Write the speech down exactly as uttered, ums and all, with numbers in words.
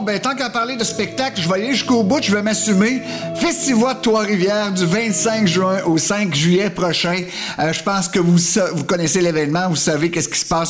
ben tant qu'à parler de spectacle, je vais aller jusqu'au bout, je vais m'assumer. Festival de Trois-Rivières du vingt-cinq juin au cinq juillet prochain. Euh, je pense que vous, vous connaissez l'événement, vous savez qu'est-ce qui se passe